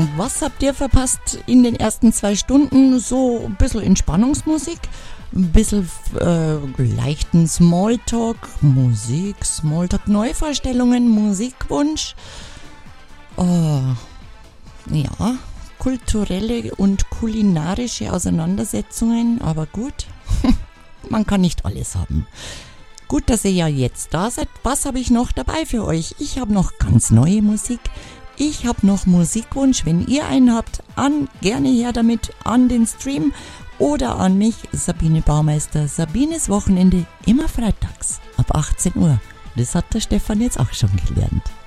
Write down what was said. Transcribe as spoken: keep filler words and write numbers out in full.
Was habt ihr verpasst in den ersten zwei Stunden? So ein bisschen Entspannungsmusik, ein bisschen äh, leichten Smalltalk, Musik, Smalltalk, Neuvorstellungen, Musikwunsch. Oh, ja, kulturelle und kulinarische Auseinandersetzungen, aber gut, man kann nicht alles haben. Gut, dass ihr ja jetzt da seid. Was habe ich noch dabei für euch? Ich habe noch ganz neue Musik. Ich habe noch Musikwunsch. Wenn ihr einen habt, an, gerne her damit an den Stream oder an mich, Sabine Baumeister. Sabines Wochenende, immer freitags ab achtzehn Uhr. Das hat der Stefan jetzt auch schon gelernt.